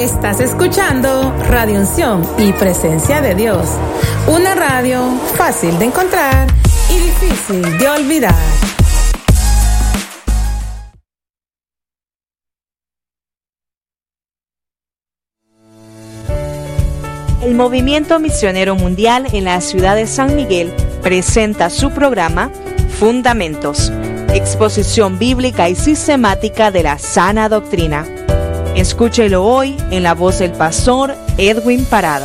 Estás escuchando Radio Unción y Presencia de Dios, una radio fácil de encontrar y difícil de olvidar. El Movimiento Misionero Mundial en la ciudad de San Miguel presenta su programa Fundamentos, exposición bíblica y sistemática de la sana doctrina. Escúchelo hoy en la voz del pastor Edwin Parada.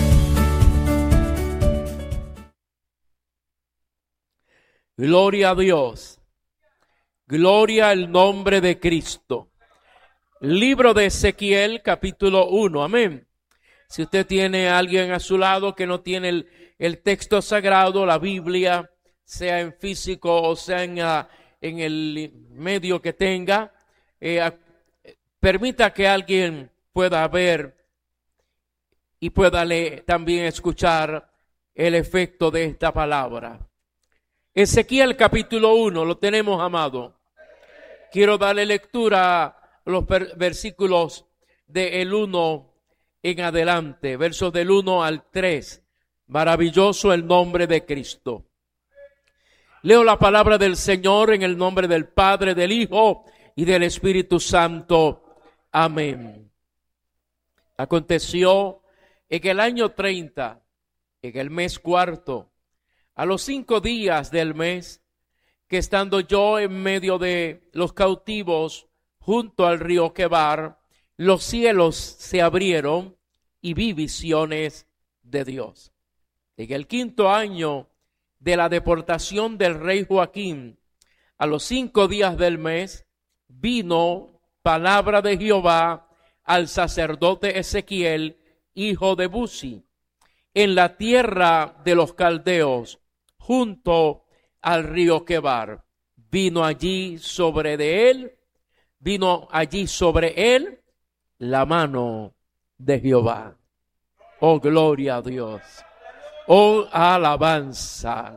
Gloria a Dios. Gloria al nombre de Cristo. Libro de Ezequiel, capítulo 1. Amén. Si usted tiene a alguien a su lado que no tiene el texto sagrado, la Biblia, sea en físico o sea en el medio que tenga, permita que alguien pueda ver y pueda también escuchar el efecto de esta palabra. Ezequiel capítulo 1, lo tenemos, amado. Quiero darle lectura a los versículos del 1 en adelante, versos del 1 al 3. Maravilloso el nombre de Cristo. Leo la palabra del Señor en el nombre del Padre, del Hijo y del Espíritu Santo. Amén. Aconteció en el año 30, en el mes cuarto, a los 5 días del mes, que estando yo en medio de los cautivos junto al río Quebar, los cielos se abrieron y vi visiones de Dios. En el 5º año de la deportación del rey Joaquín, a los 5 días del mes, vino palabra de Jehová al sacerdote Ezequiel, hijo de Buzi, en la tierra de los caldeos, junto al río Quebar. Vino allí sobre él la mano de Jehová. Oh, gloria a Dios. Oh, alabanza.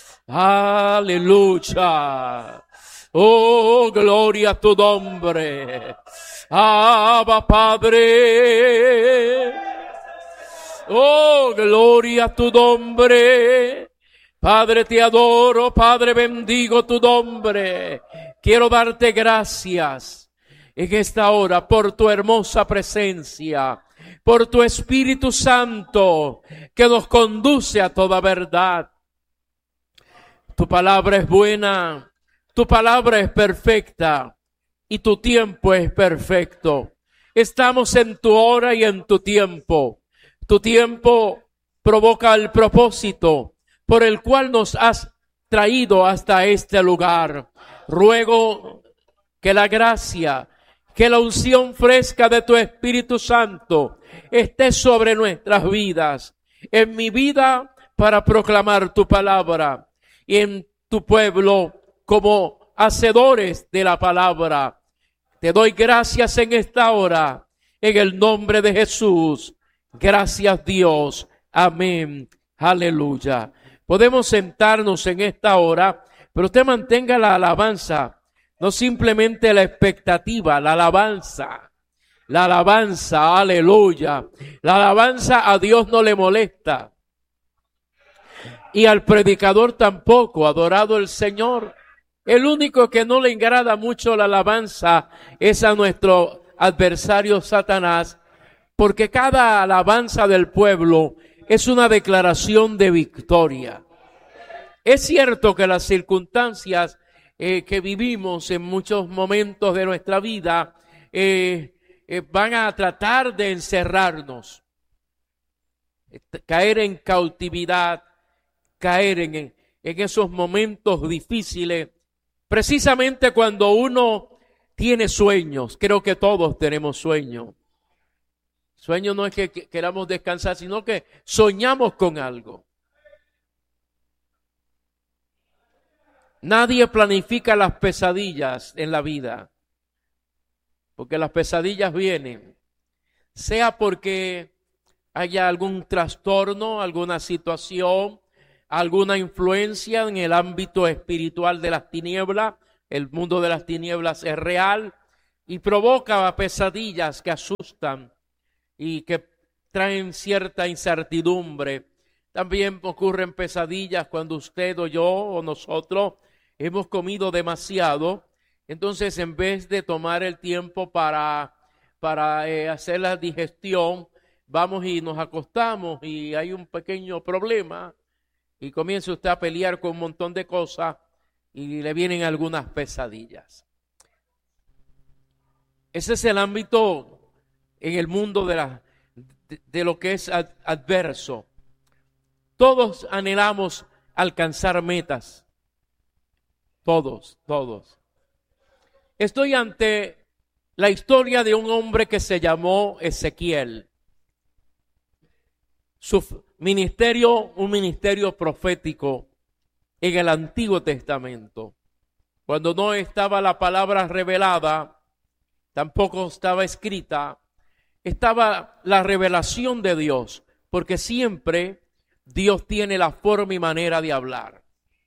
Aleluya. Oh, gloria a tu nombre. Abba, Padre. Oh, gloria a tu nombre. Padre, te adoro. Padre, bendigo tu nombre. Quiero darte gracias en esta hora por tu hermosa presencia, por tu Espíritu Santo que nos conduce a toda verdad. Tu palabra es buena. Tu palabra es perfecta y tu tiempo es perfecto. Estamos en tu hora y en tu tiempo. Tu tiempo provoca el propósito por el cual nos has traído hasta este lugar. Ruego que la gracia, que la unción fresca de tu Espíritu Santo esté sobre nuestras vidas. En mi vida para proclamar tu palabra y en tu pueblo como hacedores de la palabra. Te doy gracias en esta hora, en el nombre de Jesús. Gracias, Dios. Amén. Aleluya. Podemos sentarnos en esta hora, pero usted mantenga la alabanza, no simplemente la expectativa, la alabanza. La alabanza, aleluya. La alabanza a Dios no le molesta. Y al predicador tampoco, adorado el Señor. El único que no le agrada mucho la alabanza es a nuestro adversario Satanás, porque cada alabanza del pueblo es una declaración de victoria. Es cierto que las circunstancias que vivimos en muchos momentos de nuestra vida van a tratar de encerrarnos, caer en cautividad, caer en esos momentos difíciles. Precisamente cuando uno tiene sueños, creo que todos tenemos sueños. Sueño no es que queramos descansar, sino que soñamos con algo. Nadie planifica las pesadillas en la vida, porque las pesadillas vienen, sea porque haya algún trastorno, alguna situación, alguna influencia en el ámbito espiritual de las tinieblas. El mundo de las tinieblas es real y provoca pesadillas que asustan, y que traen cierta incertidumbre. También ocurren pesadillas cuando usted o yo o nosotros hemos comido demasiado. Entonces, en vez de tomar el tiempo para hacer la digestión, vamos y nos acostamos y hay un pequeño problema y comienza usted a pelear con un montón de cosas y le vienen algunas pesadillas. Ese es el ámbito en el mundo de lo que es adverso. Todos anhelamos alcanzar metas. Todos. Estoy ante la historia de un hombre que se llamó Ezequiel. Su ministerio, un ministerio profético en el Antiguo Testamento. Cuando no estaba la palabra revelada, tampoco estaba escrita, estaba la revelación de Dios, porque siempre Dios tiene la forma y manera de hablar.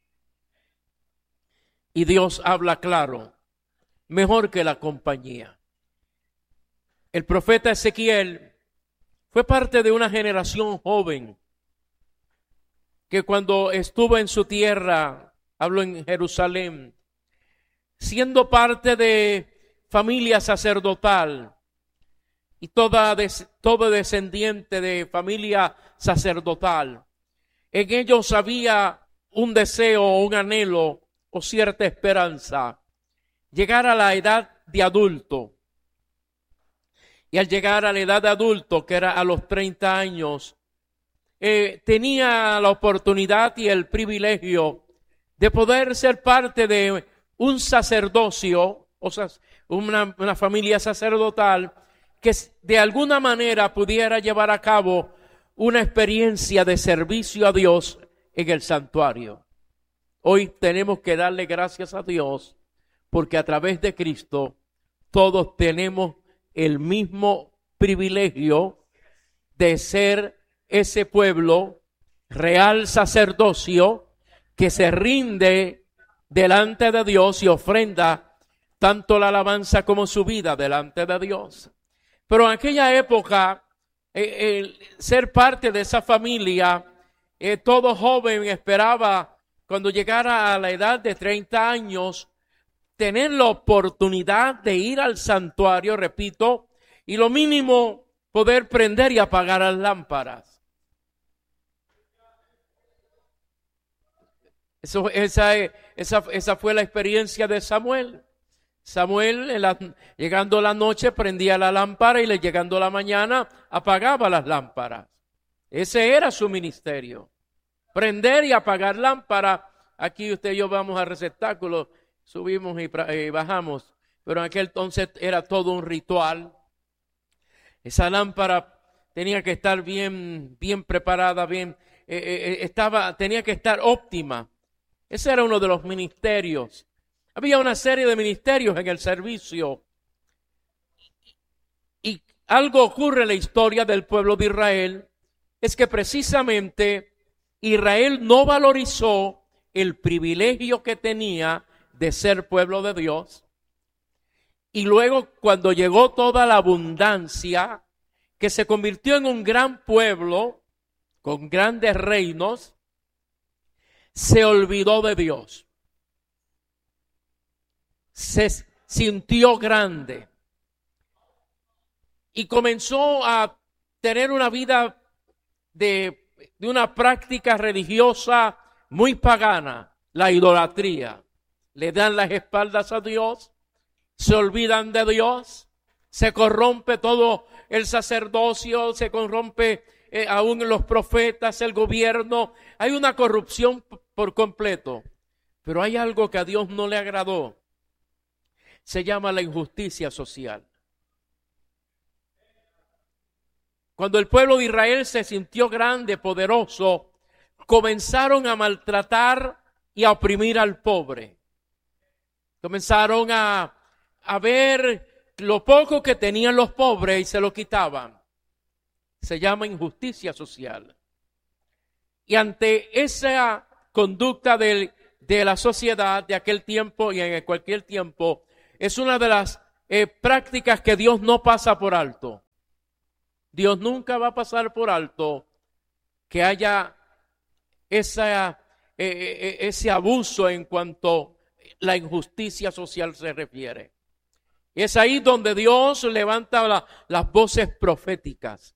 Y Dios habla claro, mejor que la compañía. El profeta Ezequiel fue parte de una generación joven que cuando estuvo en su tierra, hablo en Jerusalén, siendo parte de familia sacerdotal y todo descendiente de familia sacerdotal, en ellos había un deseo, un anhelo o cierta esperanza, llegar a la edad de adulto. Y al llegar a la edad de adulto, que era a los 30 años, tenía la oportunidad y el privilegio de poder ser parte de un sacerdocio, o sea, una familia sacerdotal, que de alguna manera pudiera llevar a cabo una experiencia de servicio a Dios en el santuario. Hoy tenemos que darle gracias a Dios, porque a través de Cristo todos tenemos el mismo privilegio de ser ese pueblo real sacerdocio que se rinde delante de Dios y ofrenda tanto la alabanza como su vida delante de Dios. Pero en aquella época, ser parte de esa familia, todo joven esperaba cuando llegara a la edad de 30 años, tener la oportunidad de ir al santuario, repito, y lo mínimo poder prender y apagar las lámparas. Esa fue la experiencia de Samuel. Samuel, llegando la noche, prendía la lámpara y llegando la mañana, apagaba las lámparas. Ese era su ministerio. Prender y apagar lámparas. Aquí usted y yo vamos al receptáculo, subimos y bajamos. Pero en aquel entonces era todo un ritual. Esa lámpara tenía que estar bien preparada, tenía que estar óptima. Ese era uno de los ministerios. Había una serie de ministerios en el servicio. Y algo ocurre en la historia del pueblo de Israel, es que precisamente Israel no valorizó el privilegio que tenía de ser pueblo de Dios. Y luego, cuando llegó toda la abundancia, que se convirtió en un gran pueblo, con grandes reinos, se olvidó de Dios. Se sintió grande. Y comenzó a tener una vida de una práctica religiosa muy pagana, la idolatría. Le dan las espaldas a Dios, se olvidan de Dios, se corrompe todo el sacerdocio, se corrompe aún los profetas, el gobierno. Hay una corrupción por completo. Pero hay algo que a Dios no le agradó. Se llama la injusticia social. Cuando el pueblo de Israel se sintió grande, poderoso, comenzaron a maltratar y a oprimir al pobre. Comenzaron a ver lo poco que tenían los pobres y se lo quitaban. Se llama injusticia social. Y ante esa conducta de la sociedad de aquel tiempo y en cualquier tiempo, es una de las prácticas que Dios no pasa por alto. Dios nunca va a pasar por alto que haya ese abuso en cuanto la injusticia social se refiere. Y es ahí donde Dios levanta las voces proféticas.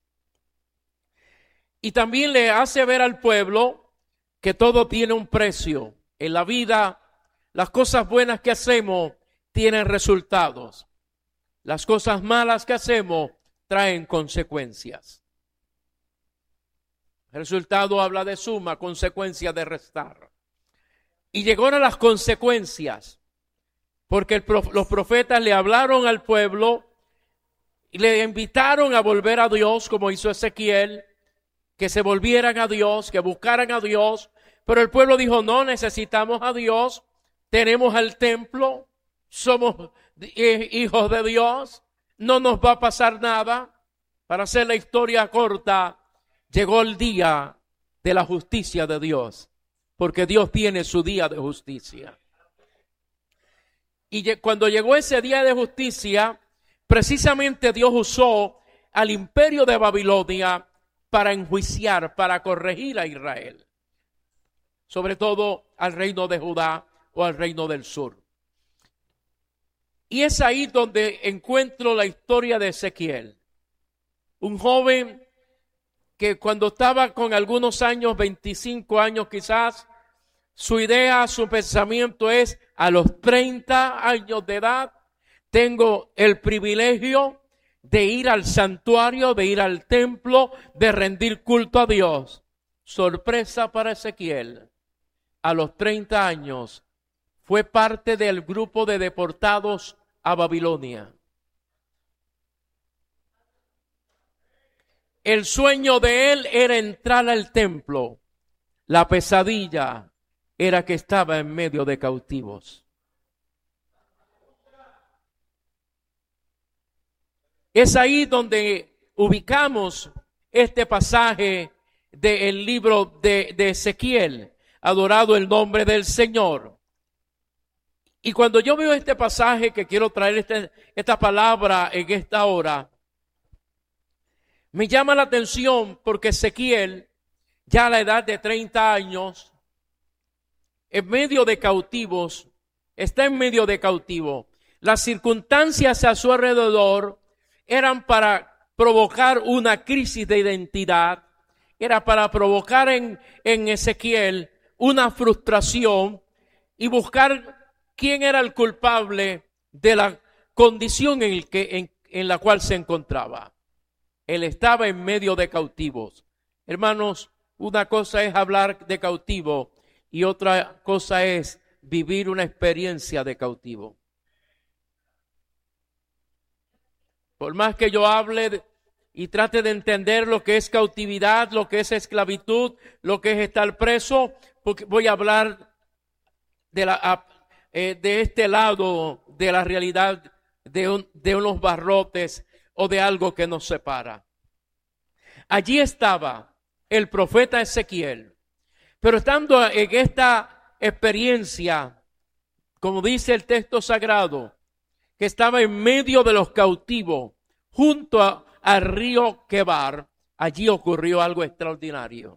Y también le hace ver al pueblo que todo tiene un precio. En la vida, las cosas buenas que hacemos tienen resultados. Las cosas malas que hacemos traen consecuencias. El resultado habla de suma, consecuencia de restar. Y llegaron las consecuencias, porque los profetas le hablaron al pueblo y le invitaron a volver a Dios, como hizo Ezequiel, que se volvieran a Dios, que buscaran a Dios. Pero el pueblo dijo, no necesitamos a Dios, tenemos el templo, somos hijos de Dios, no nos va a pasar nada. Para hacer la historia corta, llegó el día de la justicia de Dios, porque Dios tiene su día de justicia. Y cuando llegó ese día de justicia, precisamente Dios usó al imperio de Babilonia para enjuiciar, para corregir a Israel, sobre todo al reino de Judá o al reino del sur. Y es ahí donde encuentro la historia de Ezequiel, un joven que cuando estaba con algunos años, 25 años quizás, su idea, su pensamiento es: a los 30 años de edad tengo el privilegio de ir al santuario, de ir al templo, de rendir culto a Dios. Sorpresa para Ezequiel, a los 30 años fue parte del grupo de deportados a Babilonia. El sueño de él era entrar al templo. La pesadilla era que estaba en medio de cautivos. Es ahí donde ubicamos este pasaje del libro de Ezequiel, adorado el nombre del Señor. Y cuando yo veo este pasaje, que quiero traer esta palabra en esta hora, me llama la atención porque Ezequiel, ya a la edad de 30 años, en medio de cautivos, está en medio de cautivos. Las circunstancias a su alrededor eran para provocar una crisis de identidad, era para provocar en Ezequiel una frustración y buscar quién era el culpable de la condición en la cual se encontraba. Él estaba en medio de cautivos. Hermanos, una cosa es hablar de cautivo y otra cosa es vivir una experiencia de cautivo. Por más que yo hable y trate de entender lo que es cautividad, lo que es esclavitud, lo que es estar preso, porque voy a hablar de este lado de la realidad de unos barrotes o de algo que nos separa. Allí estaba el profeta Ezequiel, pero estando en esta experiencia, como dice el texto sagrado, que estaba en medio de los cautivos, junto al río Quebar, allí ocurrió algo extraordinario.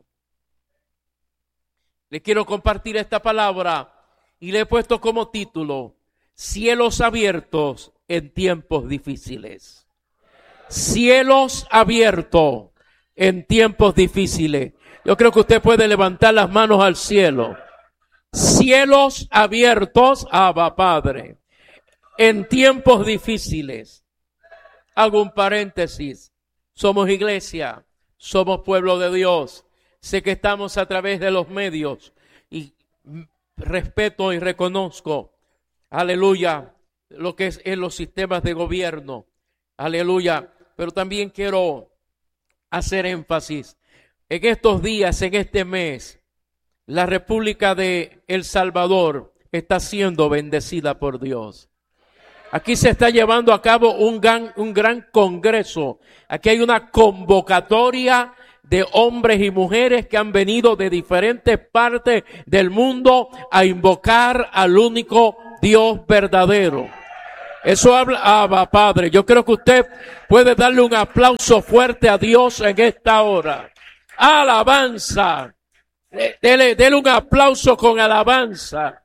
Le quiero compartir esta palabra y le he puesto como título: cielos abiertos en tiempos difíciles. Cielos abiertos en tiempos difíciles. Yo creo que usted puede levantar las manos al cielo. Cielos abiertos, Abba Padre, en tiempos difíciles. Hago un paréntesis. Somos iglesia, somos pueblo de Dios. Sé que estamos a través de los medios y respeto y reconozco, aleluya, lo que es en los sistemas de gobierno, aleluya. Pero también quiero hacer énfasis. En estos días, en este mes, la República de El Salvador está siendo bendecida por Dios. Aquí se está llevando a cabo un gran congreso. Aquí hay una convocatoria de hombres y mujeres que han venido de diferentes partes del mundo a invocar al único Dios verdadero. Eso habla, Abba, Padre. Yo creo que usted puede darle un aplauso fuerte a Dios en esta hora. Alabanza. Dele un aplauso con alabanza.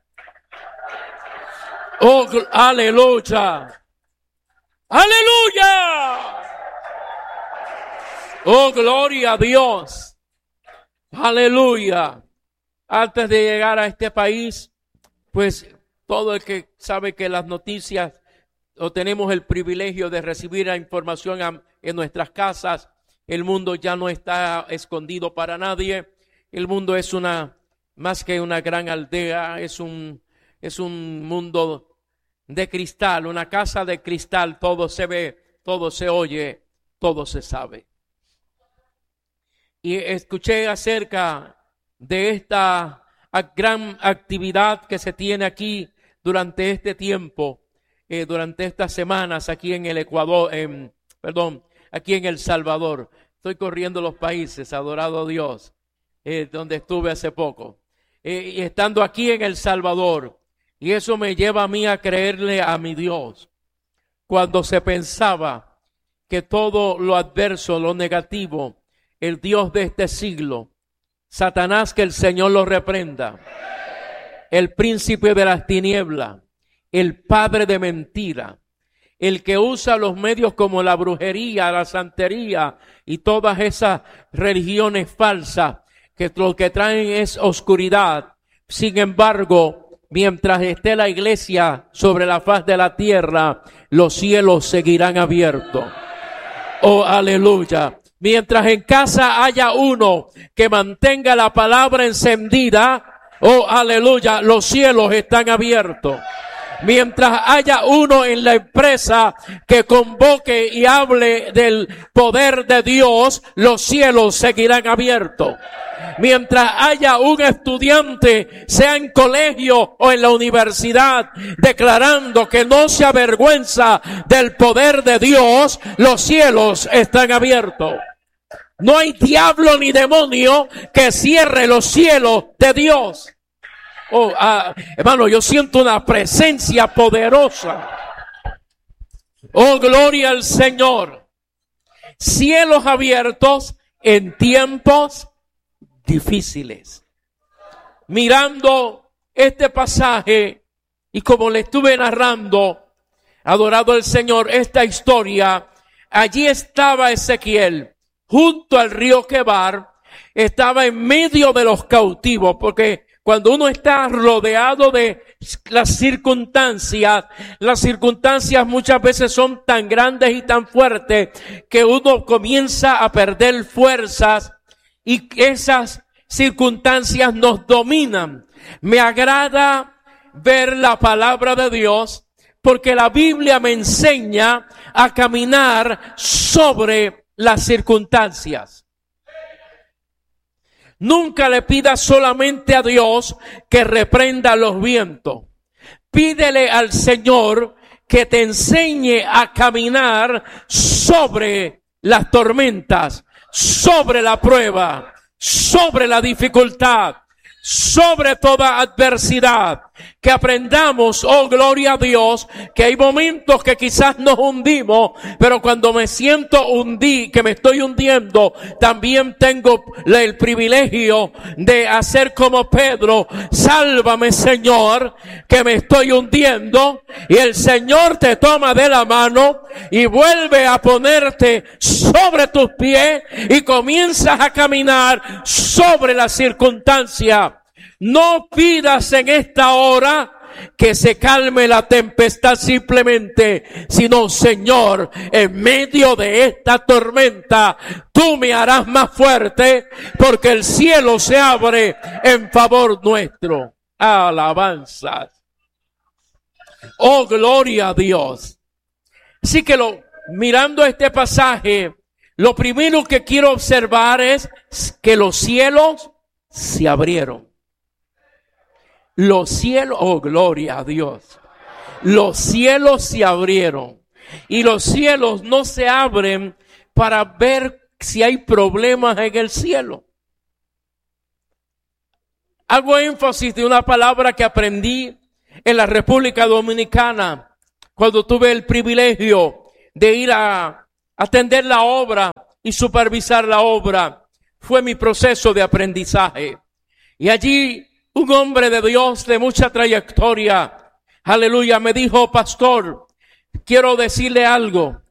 Oh, aleluya. Aleluya. Oh, gloria a Dios. Aleluya. Antes de llegar a este país, pues todo el que sabe que las noticias o tenemos el privilegio de recibir la información en nuestras casas, el mundo ya no está escondido para nadie. El mundo es más que una gran aldea, es un mundo de cristal, una casa de cristal. Todo se ve, todo se oye, todo se sabe. Y escuché acerca de esta gran actividad que se tiene aquí durante este tiempo, durante estas semanas aquí en el Ecuador, aquí en El Salvador. Estoy corriendo los países, adorado Dios, donde estuve hace poco. Y estando aquí en El Salvador, y eso me lleva a mí a creerle a mi Dios. Cuando se pensaba que todo lo adverso, lo negativo, el Dios de este siglo, Satanás, que el Señor lo reprenda, el príncipe de las tinieblas, el padre de mentira, el que usa los medios como la brujería, la santería y todas esas religiones falsas que lo que traen es oscuridad. Sin embargo, mientras esté la iglesia sobre la faz de la tierra, los cielos seguirán abiertos. Oh, aleluya. Mientras en casa haya uno que mantenga la palabra encendida, oh, aleluya, los cielos están abiertos. Mientras haya uno en la empresa que convoque y hable del poder de Dios, los cielos seguirán abiertos. Mientras haya un estudiante, sea en colegio o en la universidad, declarando que no se avergüenza del poder de Dios, los cielos están abiertos. No hay diablo ni demonio que cierre los cielos de Dios. Oh, hermano, yo siento una presencia poderosa. Oh, gloria al Señor. Cielos abiertos en tiempos difíciles. Mirando este pasaje y como le estuve narrando, adorado el Señor, esta historia, allí estaba Ezequiel junto al río Quebar, estaba en medio de los cautivos, porque cuando uno está rodeado de las circunstancias muchas veces son tan grandes y tan fuertes que uno comienza a perder fuerzas y esas circunstancias nos dominan. Me agrada ver la palabra de Dios porque la Biblia me enseña a caminar sobre las circunstancias. Nunca le pidas solamente a Dios que reprenda los vientos. Pídele al Señor que te enseñe a caminar sobre las tormentas, sobre la prueba, sobre la dificultad, sobre toda adversidad. Que aprendamos, oh gloria a Dios, que hay momentos que quizás nos hundimos, pero cuando me siento que me estoy hundiendo, también tengo el privilegio de hacer como Pedro: sálvame, Señor, que me estoy hundiendo. Y el Señor te toma de la mano y vuelve a ponerte sobre tus pies y comienzas a caminar sobre la circunstancia. No pidas en esta hora que se calme la tempestad simplemente, sino: Señor, en medio de esta tormenta, tú me harás más fuerte, porque el cielo se abre en favor nuestro. Alabanzas. Oh, gloria a Dios. Así que mirando este pasaje, lo primero que quiero observar es que los cielos se abrieron. Los cielos, oh gloria a Dios. Los cielos se abrieron. Y los cielos no se abren para ver si hay problemas en el cielo. Hago énfasis de una palabra que aprendí en la República Dominicana. cuando tuve el privilegio de ir a atender la obra y supervisar la obra. Fue mi proceso de aprendizaje. Y allí un hombre de Dios de mucha trayectoria, aleluya, me dijo: pastor, quiero decirle algo.